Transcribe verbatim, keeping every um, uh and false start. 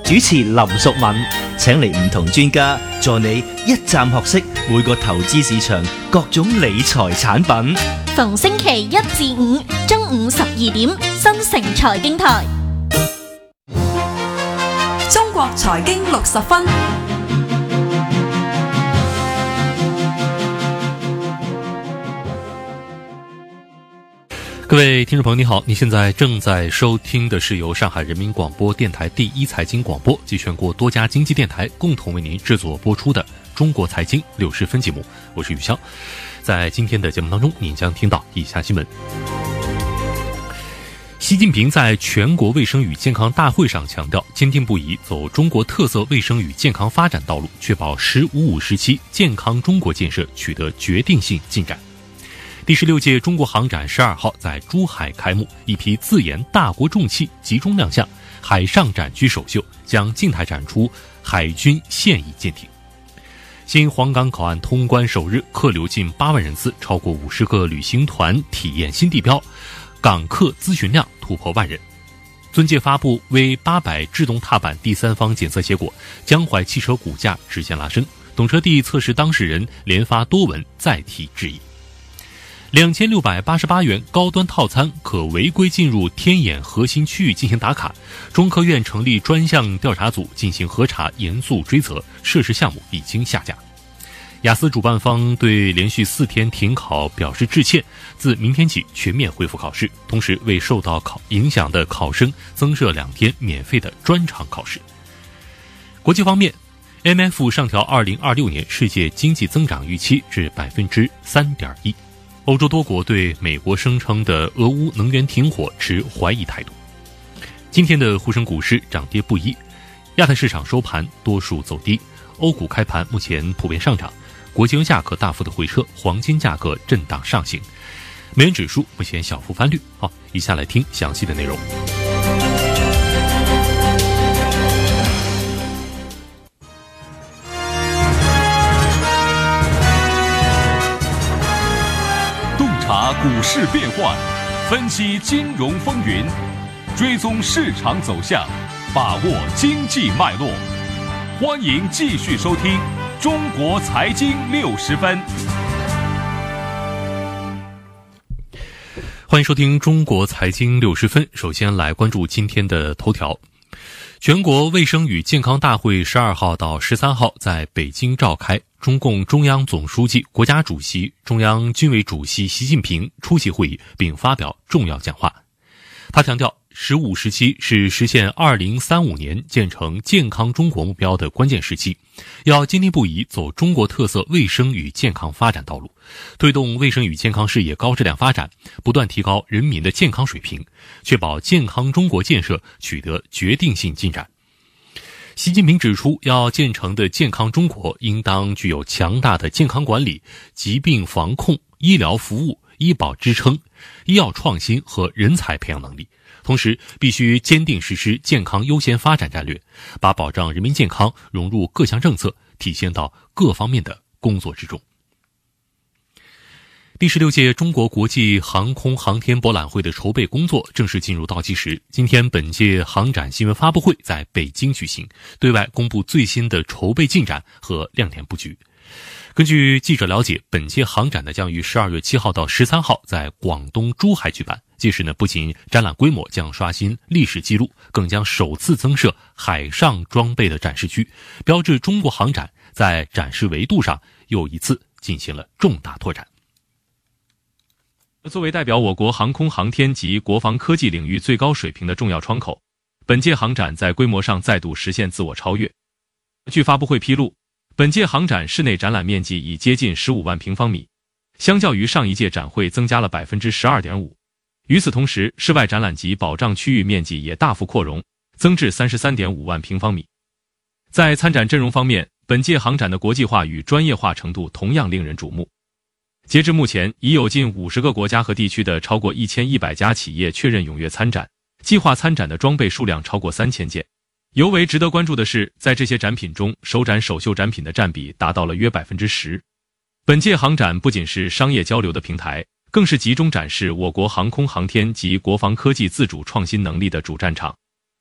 主持林淑敏，請嚟唔同專家助你一站學識每個投資市場各種理財產品。 逢星期一至五中午十二點，新城財經台。 中國財經六十分。 各位听众朋友你好，你现在正在收听的是由上海人民广播电台第一财经广播及全国多家经济电台共同为您制作播出的中国财经六十分节目，我是宇潇。在今天的节目当中，您将听到以下新闻。习近平在全国卫生与健康大会上强调，坚定不移走中国特色卫生与健康发展道路，确保“十五五”时期健康中国建设取得决定性进展。第十六届中国航展十二号在珠海开幕，一批自研大国重器集中亮相，海上展区首秀将静态展出海军现役舰艇。新皇岗口岸通关首日，客流近八万人次，超过五十个旅行团体验新地标，港客咨询量突破万人。尊界发布 V 八百 制动踏板第三方检测结果，江淮汽车股价直线拉升，懂车帝测试当事人连发多文再提质疑。两千六百八十八元高端套餐可违规进入天眼核心区域进行打卡，中科院成立专项调查组进行核查，严肃追责，涉事项目已经下架。雅思主办方对连续四天停考表示致歉，自明天起全面恢复考试，同时为受到考影响的考生增设两天免费的专场考试。国际方面， I M F 上调二零二六年世界经济增长预期至 百分之三点一。欧洲多国对美国声称的俄乌能源停火持怀疑态度。今天的沪深股市涨跌不一，亚太市场收盘多数走低，欧股开盘目前普遍上涨，国际油价格大幅的回撤，黄金价格震荡上行，美元指数目前小幅翻绿。好，以下来听详细的内容。 查股市变幻，分析金融风云，追踪市场走向，把握经济脉络。欢迎继续收听中国财经六十分。 欢迎收听中国财经六十分。首先来关注今天的头条。全国卫生与健康大会十二号到十三号在北京召开，中共中央总书记、国家主席、中央军委主席习近平出席会议并发表重要讲话。他强调，十五时期是实现二零三五年建成健康中国目标的关键时期，要坚定不移走中国特色卫生与健康发展道路，推动卫生与健康事业高质量发展，不断提高人民的健康水平，确保健康中国建设取得决定性进展。习近平指出，要建成的健康中国应当具有强大的健康管理、疾病防控、医疗服务、医保支撑、医药创新和人才培养能力，同时必须坚定实施健康优先发展战略，把保障人民健康融入各项政策，体现到各方面的工作之中。第十六届中国国际航空航天博览会的筹备工作正式进入倒计时。今天本届航展新闻发布会在北京举行，对外公布最新的筹备进展和亮点布局。根据记者了解，本届航展呢将于十二月七号到十三号在广东珠海举办。届时呢，不仅展览规模将刷新历史记录，更将首次增设海上装备的展示区，标志中国航展在展示维度上又一次进行了重大拓展。作为代表我国航空航天及国防科技领域最高水平的重要窗口，本届航展在规模上再度实现自我超越。据发布会披露，本届航展室内展览面积已接近十五万平方米，相较于上一届展会增加了 百分之十二点五。 与此同时，室外展览及保障区域面积也大幅扩容，增至 三十三点五万平方米。在参展阵容方面，本届航展的国际化与专业化程度同样令人瞩目。截至目前，已有近五十个国家和地区的超过一千一百家企业确认踊跃参展，计划参展的装备数量超过三千件。尤为值得关注的是，在这些展品中，首展首秀展品的占比达到了约 百分之十。 本届航展不仅是商业交流的平台，更是集中展示我国航空航天及国防科技自主创新能力的主战场。